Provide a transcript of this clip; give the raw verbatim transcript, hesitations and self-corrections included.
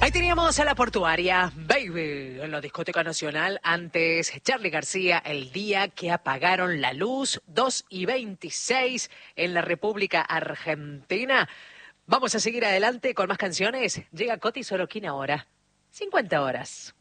Ahí teníamos a La Portuaria, Baby, en la Discoteca Nacional. Antes, Charly García, El día que apagaron la luz, dos y veintiséis en la República Argentina. Vamos a seguir adelante con más canciones. Llega Coti Sorokin ahora, cincuenta horas.